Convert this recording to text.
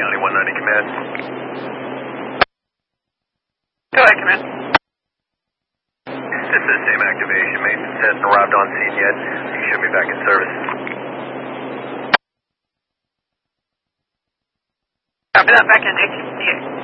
County 190 Command. Go ahead, Command. This is same activation. Maintenance hasn't arrived on scene yet. You should be back in service. Copy that, back in 1858.